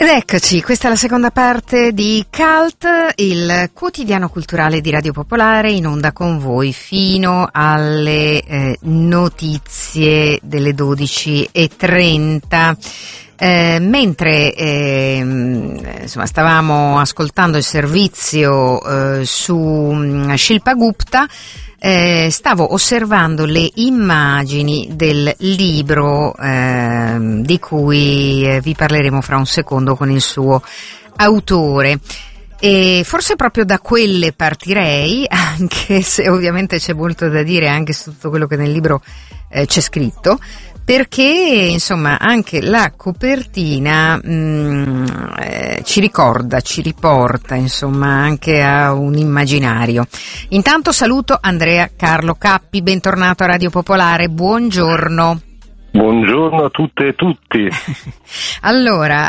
Ed eccoci, questa è la seconda parte di Cult, il quotidiano culturale di Radio Popolare, in onda con voi fino alle notizie delle 12:30. Mentre insomma stavamo ascoltando il servizio su Shilpa Gupta, stavo osservando le immagini del libro di cui vi parleremo fra un secondo con il suo autore. E forse proprio da quelle partirei, anche se ovviamente c'è molto da dire anche su tutto quello che nel libro c'è scritto, perché insomma anche la copertina ci riporta insomma anche a un immaginario. Intanto saluto Andrea Carlo Cappi, bentornato a Radio Popolare, buongiorno. Buongiorno a tutte e tutti. Allora,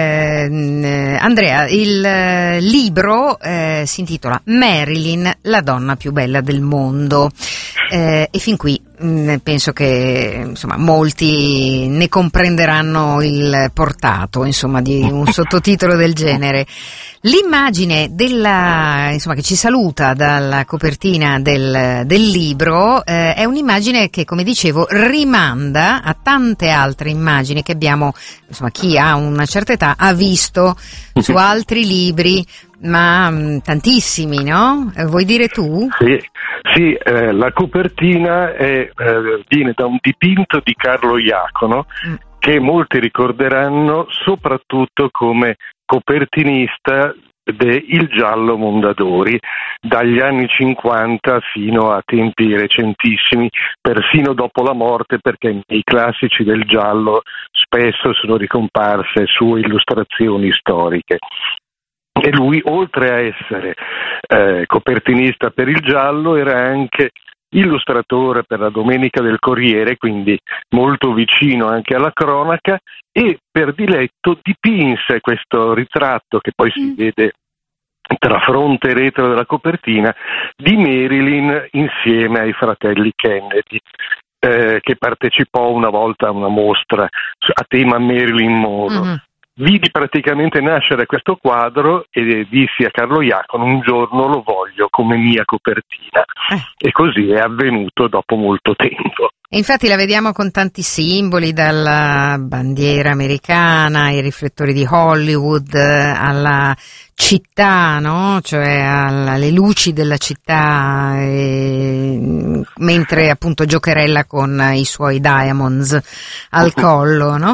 Andrea, il libro si intitola Marilyn, la donna più bella del mondo, e fin qui penso che insomma molti ne comprenderanno il portato, insomma, di un sottotitolo del genere. L'immagine insomma, che ci saluta dalla copertina del libro è un'immagine che, come dicevo, rimanda a tante altre immagini che abbiamo, insomma, chi ha una certa età ha visto su altri libri, ma tantissimi, no? Vuoi dire tu? Sì, la copertina viene da un dipinto di Carlo Iacono, che molti ricorderanno soprattutto come copertinista Il Giallo Mondadori, dagli anni 50 fino a tempi recentissimi, persino dopo la morte, perché i classici del giallo spesso sono ricomparse sue illustrazioni storiche. E lui, oltre a essere copertinista per Il Giallo, era anche illustratore per la Domenica del Corriere, quindi molto vicino anche alla cronaca, e per diletto dipinse questo ritratto che poi si vede tra fronte e retro della copertina di Marilyn insieme ai fratelli Kennedy, che partecipò una volta a una mostra a tema Marilyn Monroe. Vidi praticamente nascere questo quadro e dissi a Carlo Iacono: un giorno lo voglio come mia copertina, e così è avvenuto dopo molto tempo. E infatti la vediamo con tanti simboli, dalla bandiera americana ai riflettori di Hollywood, alla città, no? Cioè alle luci della città, mentre appunto giocherella con i suoi diamonds al collo, no?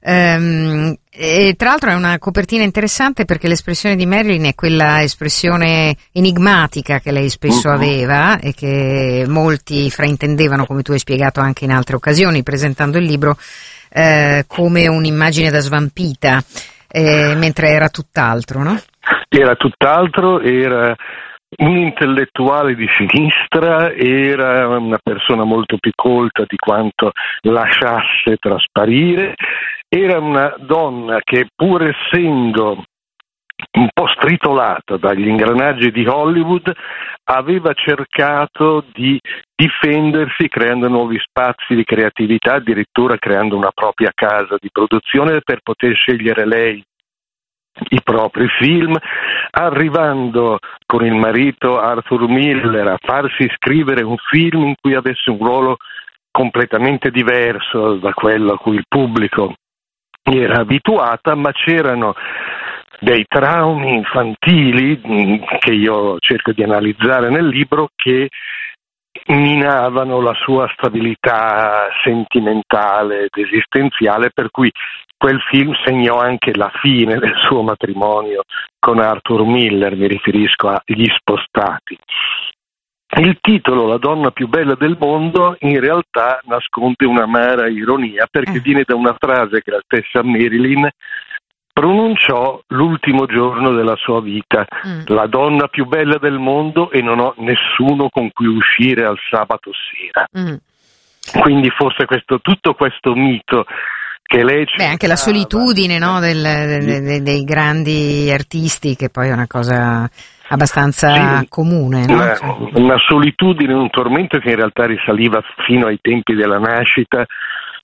E tra l'altro è una copertina interessante perché l'espressione di Marilyn è quella espressione enigmatica che lei spesso aveva e che molti fraintendevano, come tu hai spiegato anche in altre occasioni presentando il libro, come un'immagine da svampita, mentre era tutt'altro, no? Era tutt'altro, era un intellettuale di sinistra, era una persona molto più colta di quanto lasciasse trasparire, era una donna che, pur essendo un po' stritolata dagli ingranaggi di Hollywood, aveva cercato di difendersi creando nuovi spazi di creatività, addirittura creando una propria casa di produzione per poter scegliere lei i propri film, arrivando con il marito Arthur Miller a farsi scrivere un film in cui avesse un ruolo completamente diverso da quello a cui il pubblico era abituata, ma c'erano dei traumi infantili che io cerco di analizzare nel libro, che minavano la sua stabilità sentimentale ed esistenziale, per cui quel film segnò anche la fine del suo matrimonio con Arthur Miller, mi riferisco a Gli Spostati. Il titolo La donna più bella del mondo in realtà nasconde un'amara ironia, perché viene da una frase che la stessa Marilyn pronunciò l'ultimo giorno della sua vita: la donna più bella del mondo e non ho nessuno con cui uscire al sabato sera. Quindi forse tutto questo mito che lei anche la solitudine, no, dei grandi artisti, che poi è una cosa abbastanza comune, no? Una solitudine, un tormento che in realtà risaliva fino ai tempi della nascita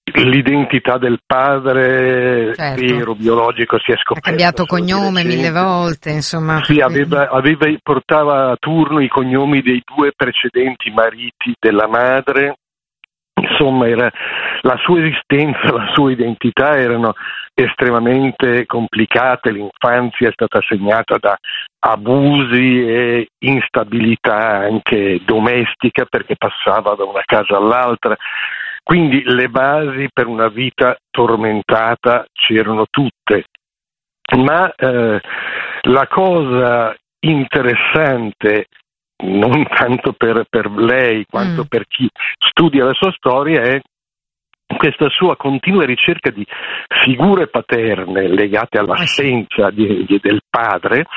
l'identità del padre, certo, vero, biologico, si è scoperto. Ha cambiato cognome 1000 volte, insomma. Sì, portava a turno i cognomi dei 2 precedenti mariti della madre. Insomma, la sua esistenza, la sua identità erano estremamente complicate. L'infanzia è stata segnata da abusi e instabilità anche domestica, perché passava da una casa all'altra. Quindi le basi per una vita tormentata c'erano tutte. Ma la cosa interessante, non tanto per lei quanto per chi studia la sua storia, è questa sua continua ricerca di figure paterne legate all'assenza del padre,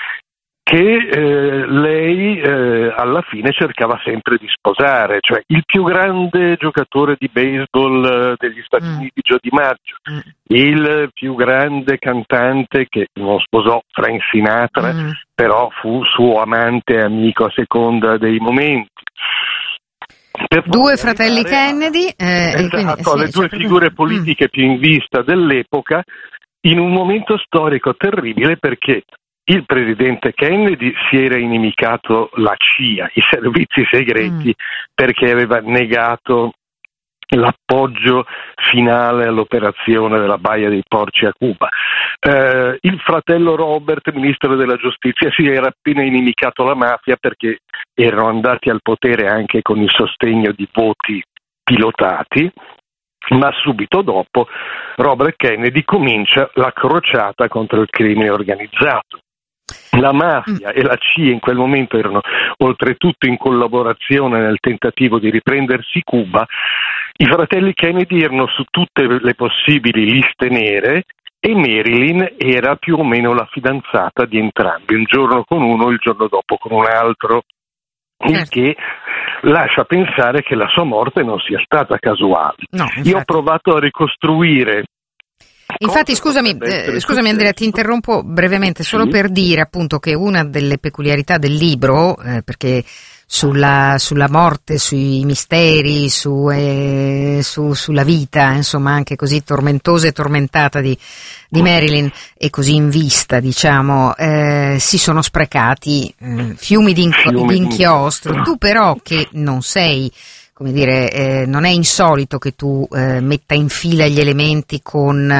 che lei alla fine cercava sempre di sposare, cioè il più grande giocatore di baseball degli Stati Uniti, Joe DiMaggio, il più grande cantante che non sposò, Frank Sinatra, però fu suo amante e amico a seconda dei momenti. Due fratelli Kennedy, esatto, le due figure politiche più in vista dell'epoca, in un momento storico terribile, perché il presidente Kennedy si era inimicato la CIA, i servizi segreti, perché aveva negato l'appoggio finale all'operazione della Baia dei Porci a Cuba. Il fratello Robert, ministro della giustizia, si era appena inimicato la mafia, perché erano andati al potere anche con il sostegno di voti pilotati. Ma subito dopo Robert Kennedy comincia la crociata contro il crimine organizzato. La mafia e la CIA in quel momento erano oltretutto in collaborazione nel tentativo di riprendersi Cuba. I fratelli Kennedy erano su tutte le possibili liste nere e Marilyn era più o meno la fidanzata di entrambi, un giorno con uno, il giorno dopo con un altro, il che lascia pensare che la sua morte non sia stata casuale. No, io ho provato a ricostruire. Infatti, scusami Andrea, ti interrompo brevemente solo per dire appunto che una delle peculiarità del libro, perché sulla morte, sui misteri, sulla vita, insomma, anche così tormentosa e tormentata di Marilyn e così in vista, diciamo, si sono sprecati fiumi di inchiostro. Tu però, che non sei, come dire, non è insolito che tu metta in fila gli elementi con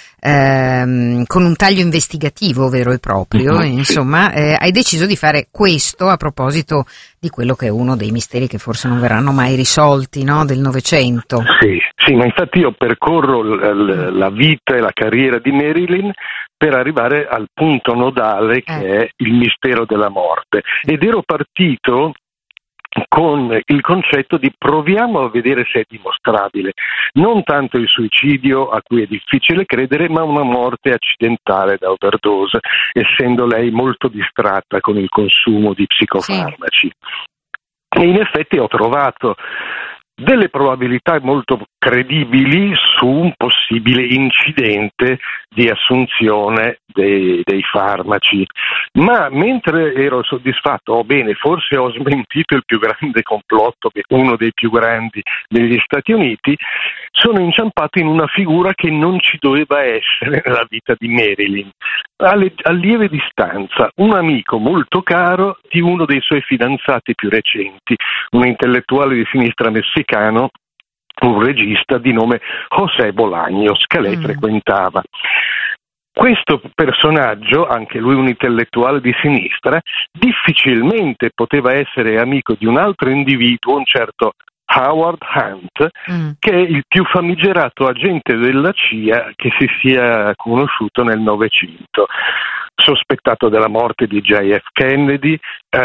un taglio investigativo vero e proprio, insomma, hai deciso di fare questo a proposito di quello che è uno dei misteri che forse non verranno mai risolti, no, del Novecento. Sì, ma infatti io percorro la vita e la carriera di Marilyn per arrivare al punto nodale che è il mistero della morte, ed ero partito con il concetto di proviamo a vedere se è dimostrabile, non tanto il suicidio, a cui è difficile credere, ma una morte accidentale da overdose, essendo lei molto distratta con il consumo di psicofarmaci. E in effetti ho trovato delle probabilità molto credibili su un possibile incidente di assunzione dei farmaci, ma mentre ero soddisfatto, bene, forse ho smentito il più grande complotto, uno dei più grandi degli Stati Uniti, sono inciampato in una figura che non ci doveva essere nella vita di Marilyn. A lieve distanza, un amico molto caro di uno dei suoi fidanzati più recenti, un intellettuale di sinistra messicano, un regista di nome José Bolaños, che lei frequentava. Questo personaggio, anche lui un intellettuale di sinistra, difficilmente poteva essere amico di un altro individuo, un certo Howard Hunt, che è il più famigerato agente della CIA che si sia conosciuto nel Novecento, sospettato della morte di JF Kennedy,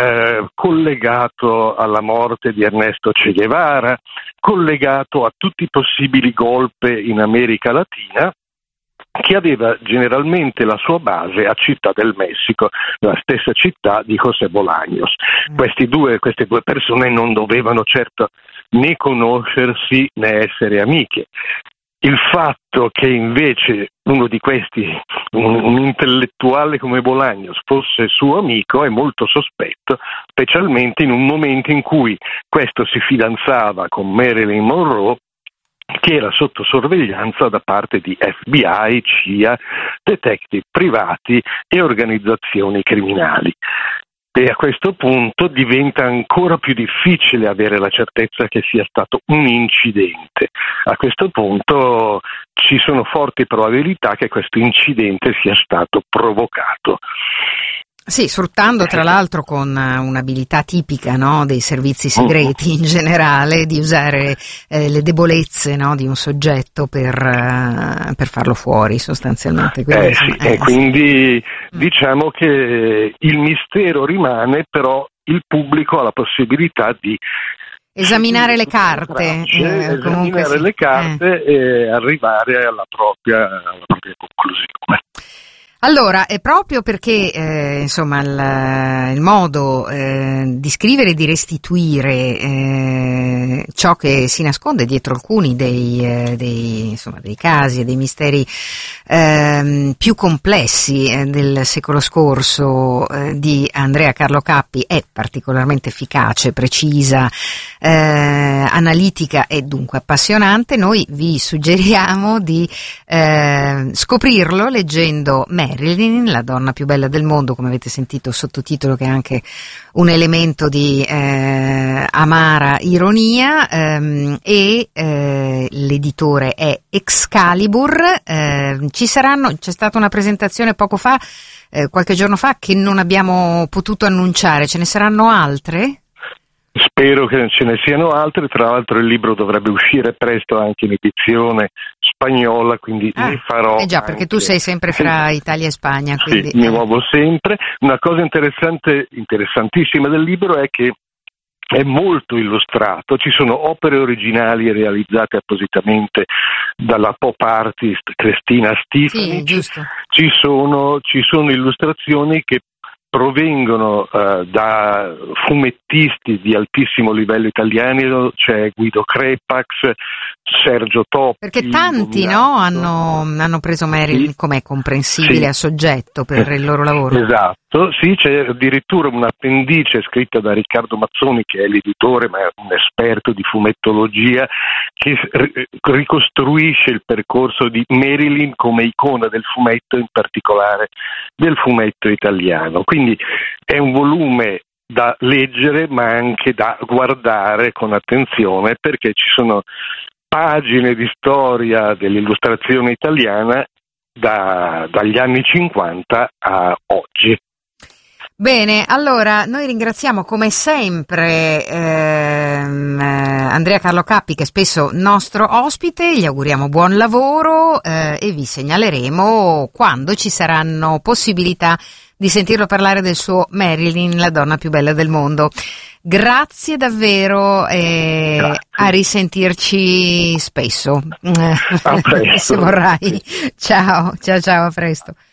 collegato alla morte di Ernesto Che Guevara, collegato a tutti i possibili golpe in America Latina, che aveva generalmente la sua base a Città del Messico, la stessa città di José Bolaños. Queste due persone non dovevano certo né conoscersi né essere amiche. Il fatto che invece uno di questi, un intellettuale come Bolaños, fosse suo amico è molto sospetto, specialmente in un momento in cui questo si fidanzava con Marilyn Monroe che era sotto sorveglianza da parte di FBI, CIA, detective privati e organizzazioni criminali. E a questo punto diventa ancora più difficile avere la certezza che sia stato un incidente. A questo punto ci sono forti probabilità che questo incidente sia stato provocato. Sì, sfruttando tra l'altro con un'abilità tipica, no, dei servizi segreti in generale, di usare le debolezze, no, di un soggetto per farlo fuori sostanzialmente. Quindi, quindi diciamo che il mistero rimane, però il pubblico ha la possibilità di esaminare le carte, le carte e arrivare alla propria conclusione. Allora, è proprio perché insomma il modo di scrivere e di restituire ciò che si nasconde dietro alcuni dei casi e dei misteri più complessi del secolo scorso di Andrea Carlo Cappi è particolarmente efficace, precisa, analitica e dunque appassionante. Noi vi suggeriamo di scoprirlo leggendo Marilyn, la donna più bella del mondo, come avete sentito, sottotitolo che è anche un elemento di amara ironia, e l'editore è Excalibur. C'è stata una presentazione poco fa, qualche giorno fa, che non abbiamo potuto annunciare. Ce ne saranno altre? Spero che ce ne siano altre, tra l'altro il libro dovrebbe uscire presto anche in edizione spagnola, quindi ne farò. Già, perché tu sei sempre fra Italia e Spagna. Quindi, sì, mi muovo sempre. Una cosa interessantissima del libro è che è molto illustrato, ci sono opere originali realizzate appositamente dalla pop artist Cristina Stephanie. Sì, giusto. Ci sono illustrazioni che provengono da fumettisti di altissimo livello italiani, c'è Guido Crepax, Sergio Toppi. Perché tanti hanno preso Marilyn, come è comprensibile, a soggetto per il loro lavoro. Esatto, sì, c'è addirittura un'appendice scritta da Riccardo Mazzoni, che è l'editore ma è un esperto di fumettologia, che ricostruisce il percorso di Marilyn come icona del fumetto, in particolare del fumetto italiano. Quindi è un volume da leggere ma anche da guardare con attenzione, perché ci sono pagine di storia dell'illustrazione italiana dagli anni 50 a oggi. Bene, allora noi ringraziamo come sempre Andrea Carlo Cappi, che è spesso nostro ospite, gli auguriamo buon lavoro e vi segnaleremo quando ci saranno possibilità di sentirlo parlare del suo Marilyn, la donna più bella del mondo. Grazie davvero e Grazie. A risentirci spesso. A presto. Se vorrai. Ciao, a presto.